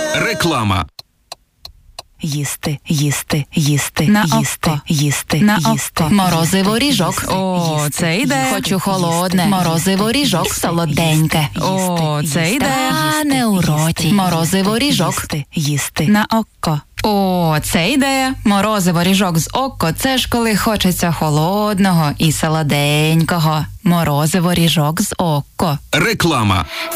Реклама. Їсти, їсти, їсти, На їсти, око. їсти, На їсти. око. Морозиво ріжок. О, це йде. Хочу холодне. Морозиво ріжок солоденьке. О, це йде. Стане у роті. Морозиво ріжок. Їсти, їсти. На око. О, це ідея. Морозиво ріжок з око. Це ж коли хочеться холодного і солоденького. Морозиво ріжок з око. Реклама.